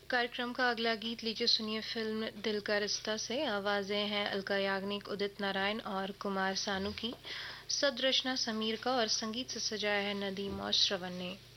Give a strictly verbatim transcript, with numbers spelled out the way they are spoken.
कार्यक्रम का अगला गीत लीजिए सुनिए फिल्म दिल का रिश्ता से। आवाजें हैं अलका याग्निक, उदित नारायण और कुमार सानू की। सद रचना समीर का और संगीत से सजाया है नदीम और श्रवण ने।